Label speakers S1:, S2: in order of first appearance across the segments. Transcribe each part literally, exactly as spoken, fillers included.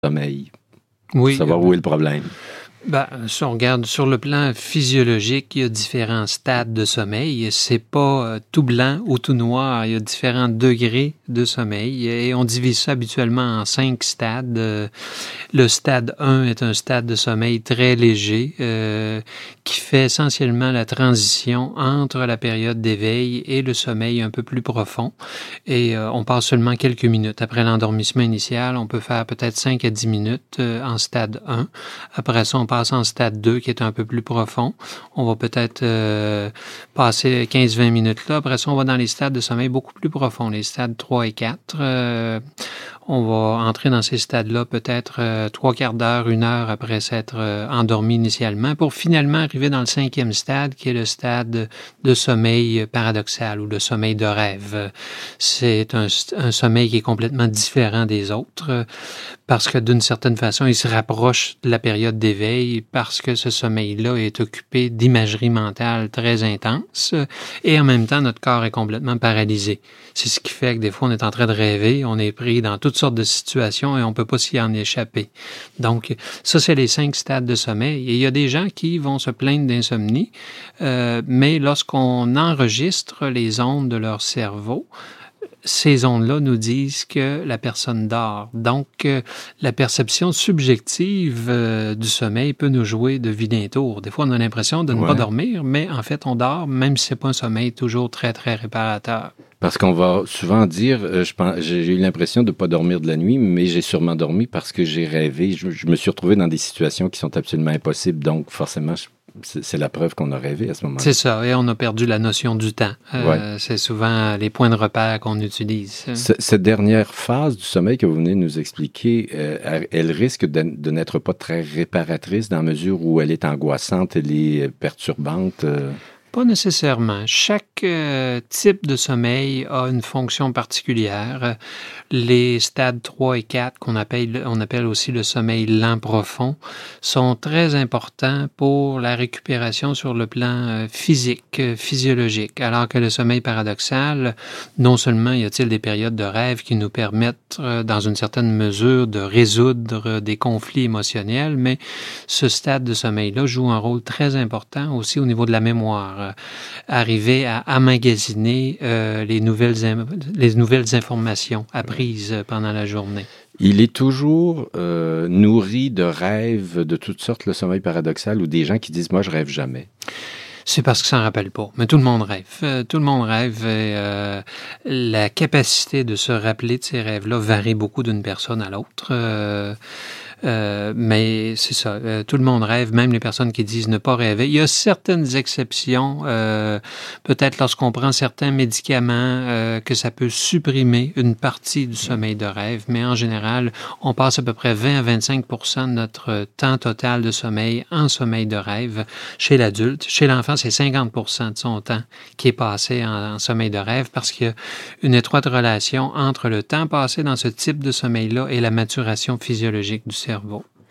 S1: sommeil.
S2: Oui.
S1: Savoir où est le problème.
S2: Ben, si on regarde sur le plan physiologique, il y a différents stades de sommeil. C'est pas euh, tout blanc ou tout noir. Il y a différents degrés de sommeil et on divise ça habituellement en cinq stades. Euh, le stade un est un stade de sommeil très léger euh, qui fait essentiellement la transition entre la période d'éveil et le sommeil un peu plus profond. Et euh, on passe seulement quelques minutes. Après l'endormissement initial, on peut faire peut-être cinq à dix minutes euh, en stade un. Après ça, on passe en stade deux qui est un peu plus profond. On va peut-être euh, passer quinze à vingt minutes là. Après ça, on va dans les stades de sommeil beaucoup plus profonds, les stades trois et quatre. Euh, on va entrer dans ces stades-là peut-être euh, trois quarts d'heure, une heure après s'être euh, endormi initialement pour finalement arriver dans le cinquième stade qui est le stade de sommeil paradoxal ou le sommeil de rêve. C'est un, un sommeil qui est complètement différent des autres parce que d'une certaine façon, il se rapproche de la période d'éveil parce que ce sommeil-là est occupé d'imagerie mentale très intense et en même temps, notre corps est complètement paralysé. C'est ce qui fait que des fois, on est en train de rêver, on est pris dans toutes sortes de situations et on peut pas s'y en échapper. Donc, ça, c'est les cinq stades de sommeil. Et il y a des gens qui vont se plaindre d'insomnie, euh, mais lorsqu'on enregistre les ondes de leur cerveau, ces ondes-là nous disent que la personne dort. Donc, euh, la perception subjective euh, du sommeil peut nous jouer de vilains tours. Des fois, on a l'impression de ne
S1: ouais.
S2: pas dormir, mais en fait, on dort, même si c'est pas un sommeil toujours très, très réparateur.
S1: Parce qu'on va souvent dire, euh, je pense, j'ai eu l'impression de ne pas dormir de la nuit, mais j'ai sûrement dormi parce que j'ai rêvé. Je, je me suis retrouvé dans des situations qui sont absolument impossibles. Donc, forcément, je C'est, c'est la preuve qu'on a rêvé à ce moment-là.
S2: C'est ça, et on a perdu la notion du temps. Euh,
S1: ouais.
S2: C'est souvent les points de repère qu'on utilise.
S1: C- cette dernière phase du sommeil que vous venez de nous expliquer, euh, elle risque de, de n'être pas très réparatrice dans la mesure où elle est angoissante, elle est perturbante. Euh...
S2: Pas nécessairement. Chaque euh, type de sommeil a une fonction particulière. Les stades trois et quatre, qu'on appelle, on appelle aussi le sommeil lent profond, sont très importants pour la récupération sur le plan euh, physique, euh, physiologique. Alors que le sommeil paradoxal, non seulement y a-t-il des périodes de rêve qui nous permettent, euh, dans une certaine mesure, de résoudre des conflits émotionnels, mais ce stade de sommeil-là joue un rôle très important aussi au niveau de la mémoire. Euh, arriver à emmagasiner euh, les, nouvelles im- les nouvelles informations apprises pendant la journée.
S1: Il est toujours euh, nourri de rêves de toutes sortes, le sommeil paradoxal, ou des gens qui disent « moi, je rêve jamais ».
S2: C'est parce que ça n'en rappelle pas. Mais tout le monde rêve. Euh, tout le monde rêve. Et, euh, la capacité de se rappeler de ces rêves-là varie beaucoup d'une personne à l'autre. Euh, Euh, mais c'est ça, euh, tout le monde rêve, même les personnes qui disent ne pas rêver. Il y a certaines exceptions, euh, peut-être lorsqu'on prend certains médicaments, euh, que ça peut supprimer une partie du sommeil de rêve, mais en général, on passe à peu près vingt à vingt-cinq pour cent de notre temps total de sommeil en sommeil de rêve chez l'adulte. Chez l'enfant, c'est cinquante pour cent de son temps qui est passé en, en sommeil de rêve parce qu'il y a une étroite relation entre le temps passé dans ce type de sommeil-là et la maturation physiologique du cerveau.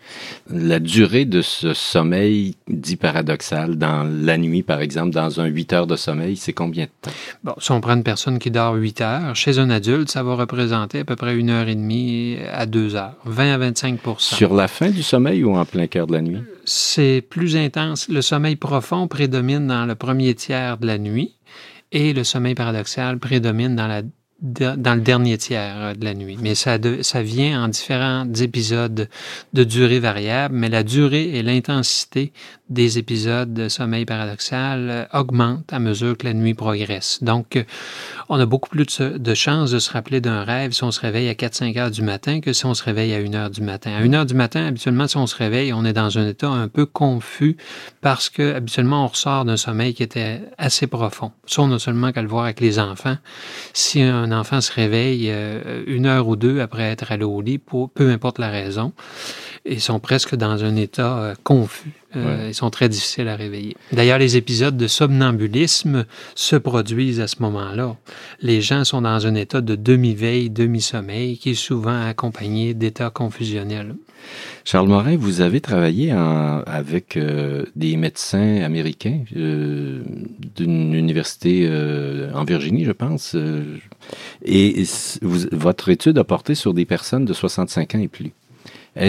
S1: La durée de ce sommeil dit paradoxal dans la nuit, par exemple, dans un huit heures de sommeil, c'est combien de temps?
S2: Bon, si on prend une personne qui dort huit heures, chez un adulte, ça va représenter à peu près une heure et demie à deux heures, vingt à vingt-cinq pour cent.
S1: Sur la fin du sommeil ou en plein cœur de la nuit?
S2: C'est plus intense. Le sommeil profond prédomine dans le premier tiers de la nuit et le sommeil paradoxal prédomine dans la dans le dernier tiers de la nuit. Mais ça, de, ça vient en différents épisodes de durée variable, mais la durée et l'intensité des épisodes de sommeil paradoxal augmentent à mesure que la nuit progresse. Donc, on a beaucoup plus de, de chances de se rappeler d'un rêve si on se réveille à quatre à cinq heures du matin que si on se réveille à une heure du matin. À une heure du matin, habituellement, si on se réveille, on est dans un état un peu confus parce que, habituellement, on ressort d'un sommeil qui était assez profond. Ça, on n'a seulement qu'à le voir avec les enfants. Si un enfant se réveille euh, une heure ou deux après être allé au lit, pour, peu importe la raison, ils sont presque dans un état euh, confus. Euh, ouais. Ils sont très difficiles à réveiller. D'ailleurs, les épisodes de somnambulisme se produisent à ce moment-là. Les gens sont dans un état de demi-veille, demi-sommeil, qui est souvent accompagné d'états confusionnels.
S1: Charles Morin, vous avez travaillé en, avec euh, des médecins américains euh, d'une université euh, en Virginie, je pense. Euh, et vous, votre étude a porté sur des personnes de soixante-cinq ans et plus.